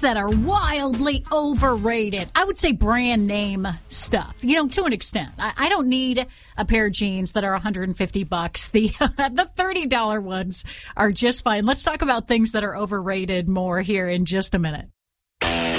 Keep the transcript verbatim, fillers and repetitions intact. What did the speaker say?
that are wildly overrated. I would say brand name stuff, you know, to an extent. I, I don't need a pair of jeans that are one hundred fifty bucks. The, the thirty dollar ones are just fine. Let's talk about things that are overrated more here in just a minute.